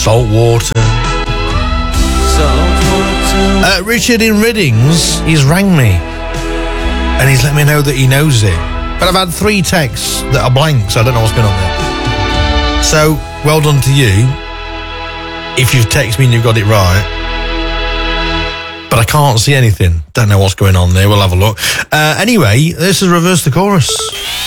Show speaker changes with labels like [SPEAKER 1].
[SPEAKER 1] Salt water. Richard in Riddings, he's rang me and he's let me know that he knows it. But I've had 3 texts that are blank, so I don't know what's going on there. So, well done to you if you've texted me and you've got it right. But I can't see anything. Don't know what's going on there. We'll have a look. Anyway, this is Reverse the Chorus.